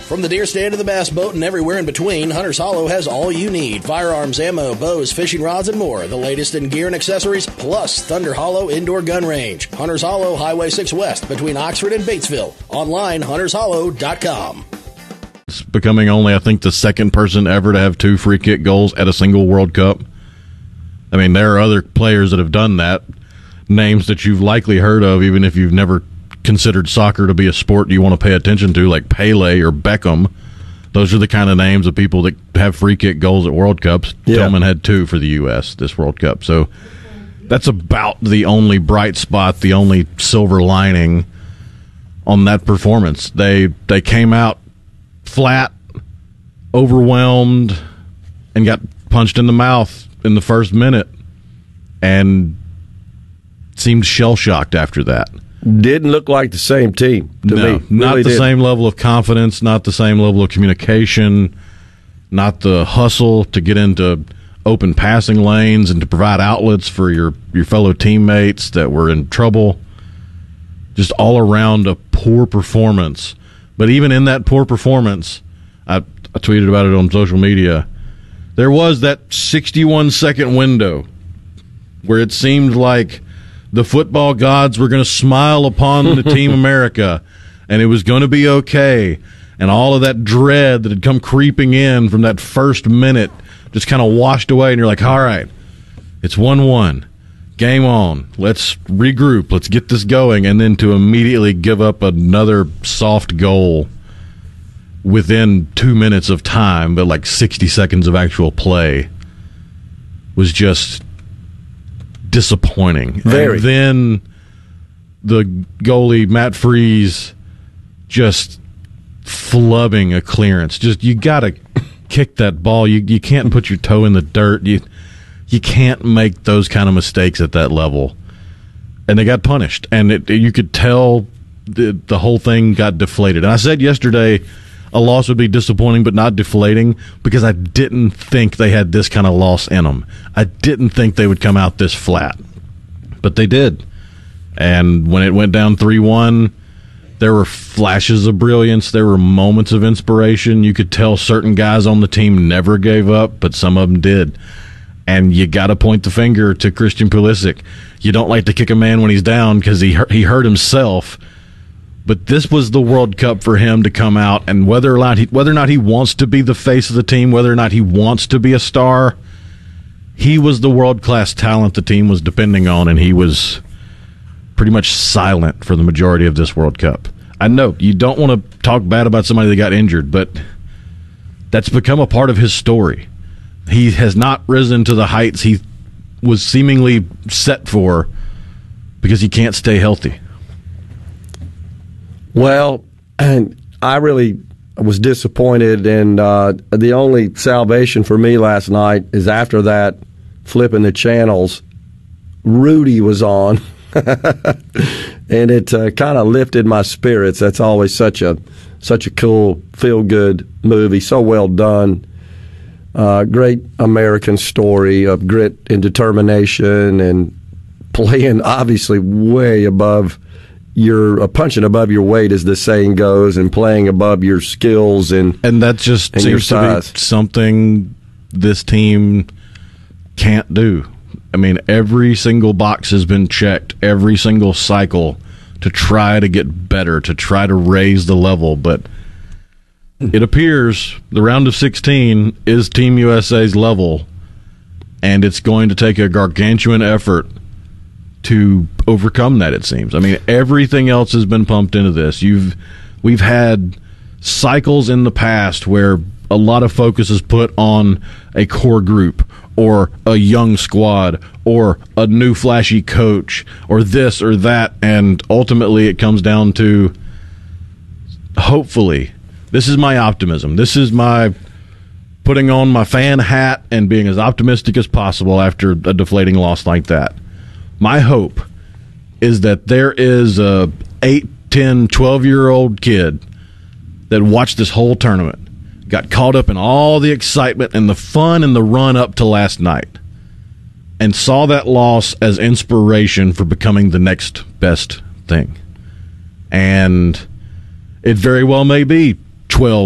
From the deer stand to the bass boat and everywhere in between, Hunter's Hollow has all you need. Firearms, ammo, bows, fishing rods, and more. The latest in gear and accessories, plus Thunder Hollow Indoor Gun Range. Hunter's Hollow, Highway 6 West, between Oxford and Batesville. Online, huntershollow.com. It's becoming only, I think, the second person ever to have 2 free kick goals at a single World Cup. I mean, there are other players that have done that. Names that you've likely heard of, even if you've never considered soccer to be a sport you want to pay attention to, like Pele or Beckham. Those are the kind of names of people that have free kick goals at World Cups. Yeah. Tillman had 2 for the U.S. this World Cup. So that's about the only bright spot, the only silver lining on that performance. They came out flat, overwhelmed, and got punched in the mouth in the first minute and seemed shell-shocked after that. Didn't look like the same team to me. Really not the same level of confidence, not the same level of communication, not the hustle to get into open passing lanes and to provide outlets for your fellow teammates that were in trouble. Just all around a poor performance. But even in that poor performance, I tweeted about it on social media, there was that 61-second window where it seemed like the football gods were going to smile upon the Team America, and it was going to be okay. And all of that dread that had come creeping in from that first minute just kind of washed away, and you're like, all right, it's 1-1. Game on. Let's regroup. Let's get this going. And then to immediately give up another soft goal within 2 minutes of time, but like 60 seconds of actual play, was just disappointing. Very. And then the goalie, Matt Freese, just flubbing a clearance. Just, you got to kick that ball. You can't put your toe in the dirt. You can't make those kind of mistakes at that level. And they got punished. And you could tell the whole thing got deflated. And I said yesterday a loss would be disappointing but not deflating because I didn't think they had this kind of loss in them. I didn't think they would come out this flat. But they did. And when it went down 3-1, there were flashes of brilliance. There were moments of inspiration. You could tell certain guys on the team never gave up, but some of them did. And you got to point the finger to Christian Pulisic. You don't like to kick a man when he's down because he hurt himself. But this was the World Cup for him to come out, and whether or not he wants to be the face of the team, whether or not he wants to be a star, he was the world-class talent the team was depending on, and he was pretty much silent for the majority of this World Cup. I know you don't want to talk bad about somebody that got injured, but that's become a part of his story. He has not risen to the heights he was seemingly set for because he can't stay healthy. Well, and I really was disappointed, and the only salvation for me last night is after that, flipping the channels, Rudy was on, and it kind of lifted my spirits. That's always such a cool, feel-good movie, so well done. Great American story of grit and determination, and playing obviously way above punching above your weight, as the saying goes, and playing above your skills and that just seems to be something this team can't do. I mean, every single box has been checked, every single cycle, to try to get better, to try to raise the level, but it appears the round of 16 is Team USA's level, and it's going to take a gargantuan effort to overcome that, it seems. I mean, everything else has been pumped into this. We've had cycles in the past where a lot of focus is put on a core group or a young squad or a new flashy coach or this or that, and ultimately it comes down to, hopefully, this is my optimism. This is my putting on my fan hat and being as optimistic as possible after a deflating loss like that. My hope is that there is a 8, 10, 12-year-old kid that watched this whole tournament, got caught up in all the excitement and the fun and the run up to last night, and saw that loss as inspiration for becoming the next best thing. And it very well may be 12